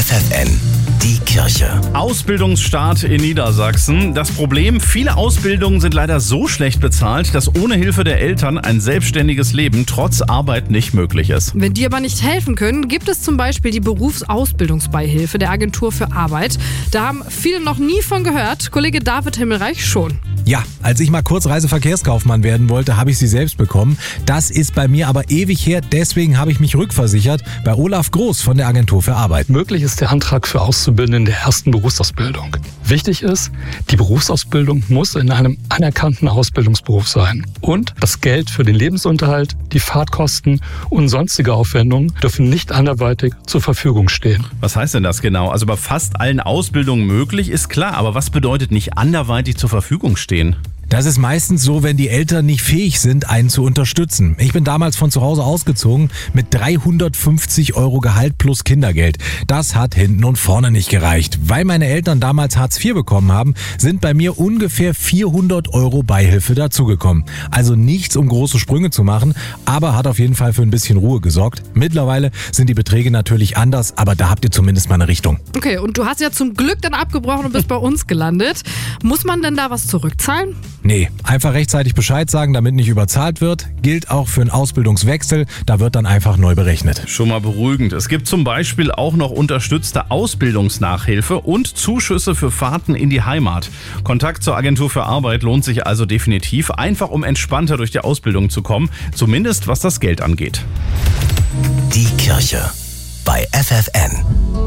FFN, die Kirche. Ausbildungsstart in Niedersachsen. Das Problem, viele Ausbildungen sind leider so schlecht bezahlt, dass ohne Hilfe der Eltern ein selbstständiges Leben trotz Arbeit nicht möglich ist. Wenn die aber nicht helfen können, gibt es zum Beispiel die Berufsausbildungsbeihilfe der Agentur für Arbeit. Da haben viele noch nie von gehört. Kollege David Himmelreich schon. Ja, als ich mal kurz Reiseverkehrskaufmann werden wollte, habe ich sie selbst bekommen. Das ist bei mir aber ewig her, deswegen habe ich mich rückversichert bei Olaf Groß von der Agentur für Arbeit. Möglich ist der Antrag für Auszubildende in der ersten Berufsausbildung. Wichtig ist, die Berufsausbildung muss in einem anerkannten Ausbildungsberuf sein. Und das Geld für den Lebensunterhalt, die Fahrtkosten und sonstige Aufwendungen dürfen nicht anderweitig zur Verfügung stehen. Was heißt denn das genau? Also bei fast allen Ausbildungen möglich, ist klar. Aber was bedeutet nicht anderweitig zur Verfügung stehen? Das ist meistens so, wenn die Eltern nicht fähig sind, einen zu unterstützen. Ich bin damals von zu Hause ausgezogen mit 350 € Gehalt plus Kindergeld. Das hat hinten und vorne nicht gereicht. Weil meine Eltern damals Hartz IV bekommen haben, sind bei mir ungefähr 400 € Beihilfe dazugekommen. Also nichts, um große Sprünge zu machen, aber hat auf jeden Fall für ein bisschen Ruhe gesorgt. Mittlerweile sind die Beträge natürlich anders, aber da habt ihr zumindest mal eine Richtung. Okay, und du hast ja zum Glück dann abgebrochen und bist bei uns gelandet. Muss man denn da was zurückzahlen? Nee, einfach rechtzeitig Bescheid sagen, damit nicht überzahlt wird. Gilt auch für einen Ausbildungswechsel, da wird dann einfach neu berechnet. Schon mal beruhigend. Es gibt zum Beispiel auch noch unterstützte Ausbildungsnachhilfe und Zuschüsse für Fahrten in die Heimat. Kontakt zur Agentur für Arbeit lohnt sich also definitiv, einfach um entspannter durch die Ausbildung zu kommen, zumindest was das Geld angeht. Die Kirche bei FFN.